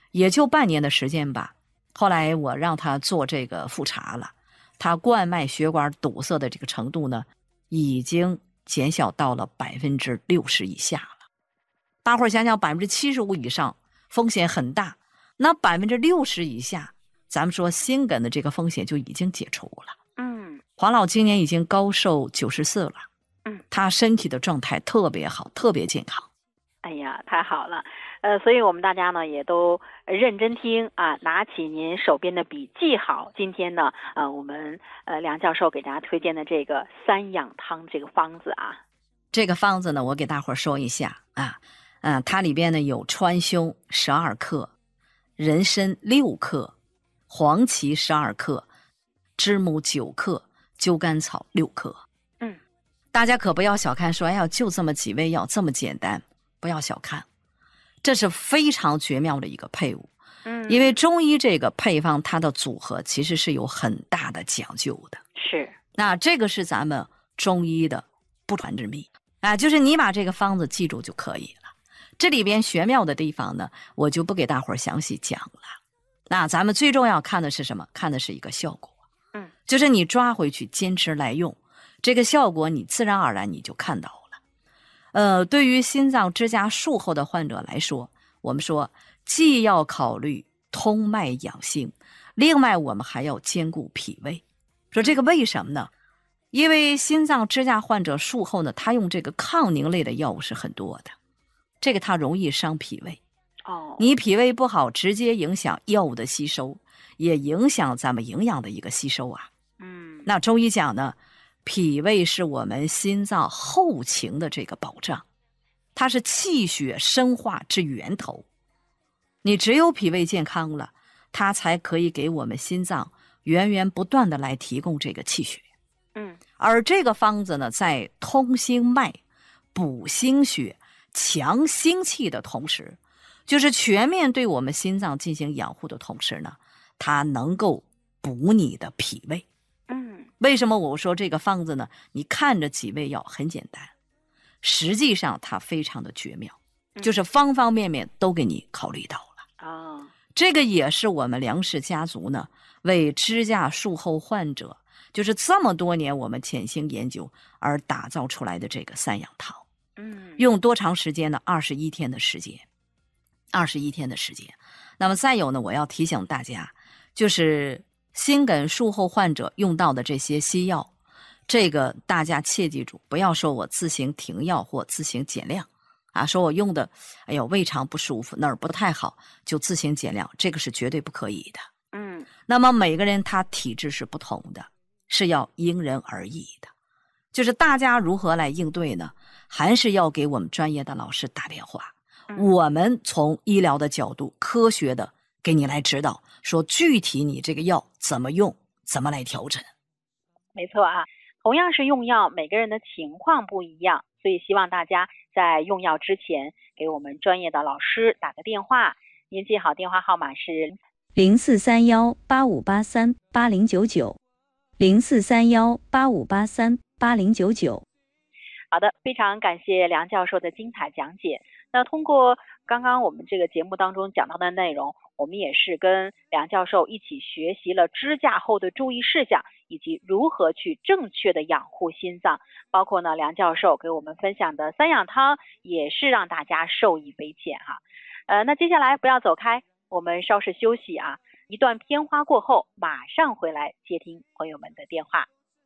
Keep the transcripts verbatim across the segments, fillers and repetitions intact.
也就半年的时间吧。后来我让他做这个复查了，他冠脉血管堵塞的这个程度呢，已经减小到了百分之六十以下了。大伙儿想想，百分之七十五以上风险很大，那百分之六十以下，咱们说心梗的这个风险就已经解除了。 嗯， 黄老今年已经高寿九十四了， 嗯， 他身体的状态特别好，特别健康。 哎呀，太好了，呃，所以我们大家呢也都认真听啊，拿起您手边的笔记好。今天呢，呃，我们呃梁教授给大家推荐的这个三养汤这个方子啊， 这个方子呢，我给大伙儿说一下啊，嗯、呃，它里边呢有川芎十二克，人参六克，黄芪十二克，知母九克，灸甘草六克。 嗯， 大家可不要小看说，哎呀，就这么几味药，这么简单。不要小看，这是非常绝妙的一个配物。 嗯， 因为中医这个配方它的组合其实是有很大的讲究的。 是， 那这个是咱们中医的不传之秘啊，就是你把这个方子记住就可以了。这里边玄妙的地方呢，我就不给大伙儿详细讲了。那咱们最重要看的是什么？看的是一个效果。 嗯， 就是你抓回去坚持来用，这个效果你自然而然你就看到了。呃，对于心脏支架术后的患者来说，我们说既要考虑通脉养性，另外我们还要兼顾脾胃。说这个为什么呢？因为心脏支架患者术后呢，他用这个抗凝类的药物是很多的，这个它容易伤脾胃。 哦， 你脾胃不好，直接影响药物的吸收，也影响咱们营养的一个吸收啊。 嗯， 那中医讲呢，脾胃是我们心脏后勤的这个保障，它是气血生化之源头。你只有脾胃健康了，它才可以给我们心脏源源不断的来提供这个气血。 嗯， 而这个方子呢，在通心脉、补心血、强心气的同时，就是全面对我们心脏进行养护的同时呢，它能够补你的脾胃。 嗯， 为什么我说这个方子呢？你看着几味药很简单，实际上它非常的绝妙，就是方方面面都给你考虑到了。 哦， 这个也是我们梁氏家族呢为支架术后患者，就是这么多年我们潜心研究而打造出来的这个三养汤。 嗯， 用多长时间呢？二十一天的时间，二十一天的时间。那么再有呢，我要提醒大家，就是心梗术后患者用到的这些西药，这个大家切记住，不要说我自行停药或自行减量啊，说我用的哎呦胃肠不舒服，哪儿不太好就自行减量，这个是绝对不可以的。 嗯， 那么每个人他体质是不同的，是要因人而异的。就是大家如何来应对呢？还是要给我们专业的老师打电话， 嗯， 我们从医疗的角度科学的给你来指导，说具体你这个药怎么用，怎么来调整。 没错啊，同样是用药，每个人的情况不一样，所以希望大家在用药之前给我们专业的老师打个电话。您记好电话号码是零四三幺八五八三八零九九，零四三幺八五八三八零九九。 好的，非常感谢梁教授的精彩讲解。那通过刚刚我们这个节目当中讲到的内容，我们也是跟梁教授一起学习了支架后的注意事项，以及如何去正确的养护心脏。包括呢，梁教授给我们分享的三养汤，也是让大家受益匪浅哈。呃，那接下来不要走开，我们稍事休息啊，一段片花过后，马上回来接听朋友们的电话。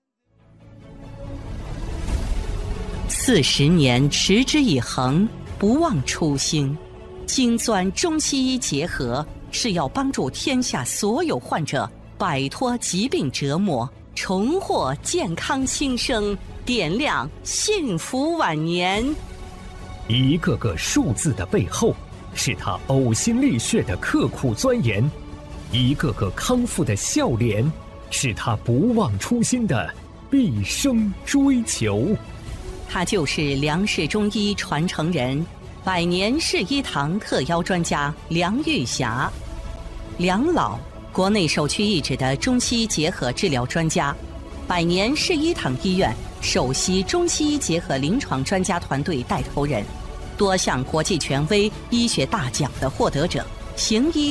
四十年持之以恒，不忘初心，精钻中西医结合，是要帮助天下所有患者摆脱疾病折磨，重获健康新生，点亮幸福晚年。 一个个数字的背后，是他呕心沥血的刻苦钻研；一个个康复的笑脸，是他不忘初心的毕生追求。 他就是梁氏中医传承人，百年氏医堂特邀专家梁玉霞。梁老，国内首屈一指的中西医结合治疗专家，百年氏医堂医院首席中西医结合临床专家团队带头人，多项国际权威医学大奖的获得者，行医